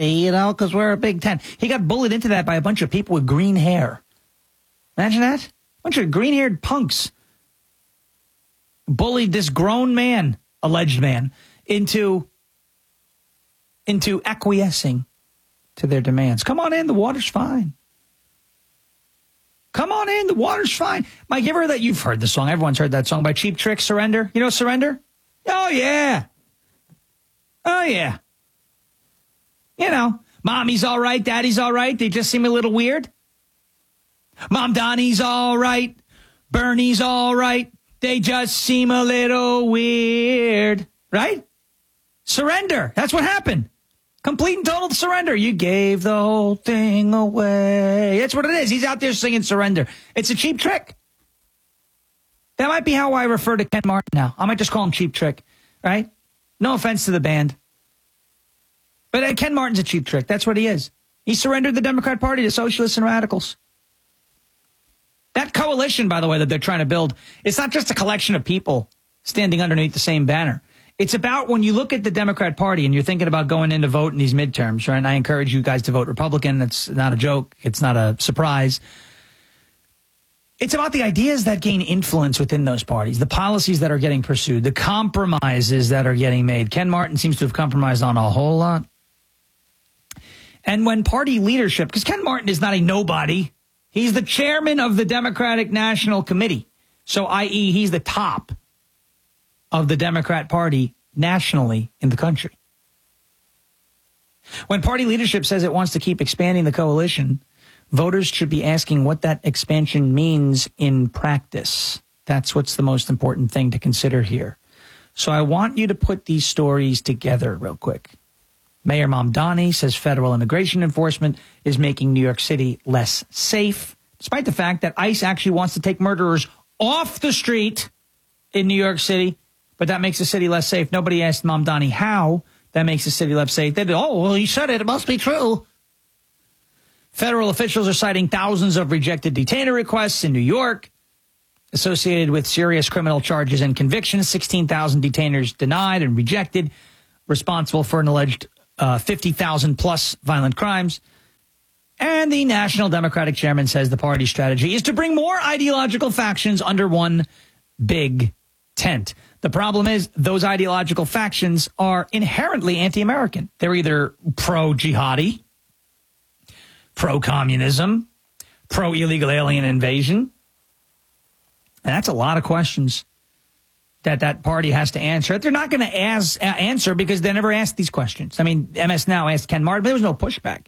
city, because we're a Big Ten. He got bullied into that by a bunch of people with green hair. Imagine that. A bunch of green-haired punks bullied this grown man, alleged man, into acquiescing to their demands. Come on in, the water's fine. Come on in, the water's fine. Mike, you ever heard that? You've heard the song. Everyone's heard that song by Cheap Trick, Surrender. You know Surrender? Oh, yeah. Oh, yeah. Mommy's all right, daddy's all right. They just seem a little weird. Mom Donnie's all right. Bernie's all right. They just seem a little weird. Right? Surrender. That's what happened. Complete and total surrender. You gave the whole thing away. That's what it is. He's out there singing Surrender. It's a Cheap Trick. That might be how I refer to Ken Martin now. I might just call him Cheap Trick, right? No offense to the band. But Ken Martin's a Cheap Trick. That's what he is. He surrendered the Democrat Party to socialists and radicals. That coalition, by the way, that they're trying to build, it's not just a collection of people standing underneath the same banner. It's about when you look at the Democrat Party and you're thinking about going in to vote in these midterms, right? And I encourage you guys to vote Republican. That's not a joke. It's not a surprise. It's about the ideas that gain influence within those parties, the policies that are getting pursued, the compromises that are getting made. Ken Martin seems to have compromised on a whole lot. And when party leadership, because Ken Martin is not a nobody, he's the chairman of the Democratic National Committee. So, i.e., he's the top of the Democrat Party nationally in the country. When party leadership says it wants to keep expanding the coalition, voters should be asking what that expansion means in practice. That's what's the most important thing to consider here. So I want you to put these stories together real quick. Mayor Mamdani says federal immigration enforcement is making New York City less safe, despite the fact that ICE actually wants to take murderers off the street in New York City, but that makes the city less safe. Nobody asked Mamdani how that makes the city less safe. They did, he said it. It must be true. Federal officials are citing thousands of rejected detainer requests in New York associated with serious criminal charges and convictions. 16,000 detainers denied and rejected, responsible for an alleged 50,000 plus violent crimes. And the National Democratic chairman says the party's strategy is to bring more ideological factions under one big tent. The problem is those ideological factions are inherently anti-American. They're either pro-jihadi, pro-communism, pro-illegal alien invasion. And that's a lot of questions that party has to answer. They're not going to answer because they never asked these questions. I mean, MS Now asked Ken Martin, but there was no pushback.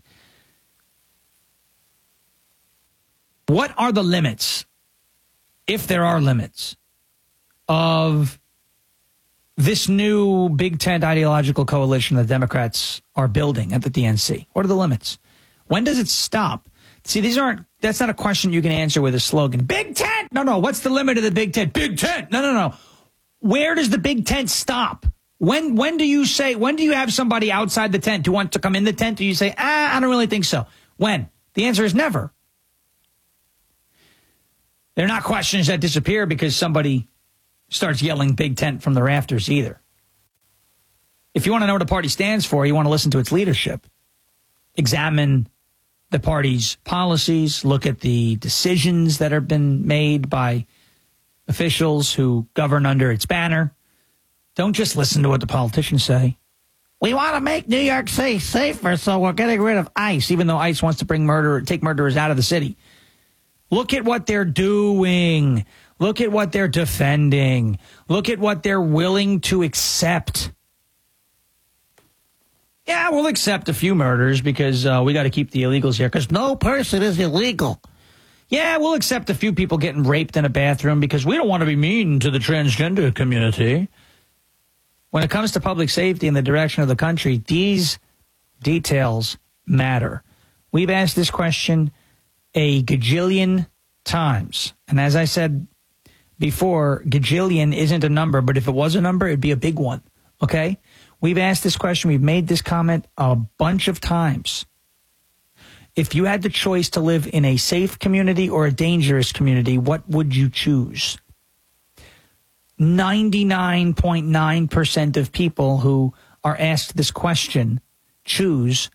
What are the limits, if there are limits, of this new Big Tent ideological coalition the Democrats are building at the DNC? What are the limits? When does it stop? See, that's not a question you can answer with a slogan. Big Tent! No. What's the limit of the Big Tent? Big Tent! No. Where does the Big Tent stop? When do you have somebody outside the tent who wants to come in the tent? Do you say, I don't really think so? When? The answer is never. They're not questions that disappear because somebody starts yelling Big Tent from the rafters either. If you want to know what a party stands for, you want to listen to its leadership. Examine the party's policies, look at the decisions that have been made by officials who govern under its banner. Don't just listen to what the politicians say. We want to make New York City safer, so we're getting rid of ICE, even though ICE wants to take murderers out of the city. Look at what they're doing. Look at what they're defending. Look at what they're willing to accept. Yeah, we'll accept a few murders because we got to keep the illegals here because no person is illegal. Yeah, we'll accept a few people getting raped in a bathroom because we don't want to be mean to the transgender community. When it comes to public safety and the direction of the country, these details matter. We've asked this question a gajillion times. And as I said before, gajillion isn't a number, but if it was a number, it'd be a big one. Okay? We've asked this question. We've made this comment a bunch of times. If you had the choice to live in a safe community or a dangerous community, what would you choose? 99.9% of people who are asked this question choose